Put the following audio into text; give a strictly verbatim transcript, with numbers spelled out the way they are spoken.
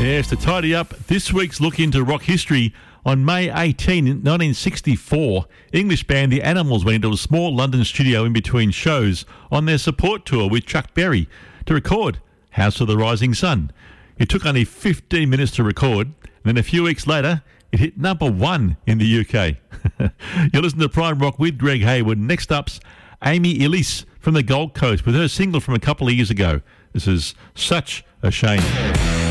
Yes, to tidy up this week's look into rock history, on May eighteenth, nineteen sixty-four, English band The Animals went into a small London studio in between shows on their support tour with Chuck Berry to record House of the Rising Sun. It took only fifteen minutes to record, and then a few weeks later, it hit number one in the U K. You'll listen to Prime Rock with Greg Hayward. Next up's Amy Elise from the Gold Coast with her single from a couple of years ago. This is Such a Shame.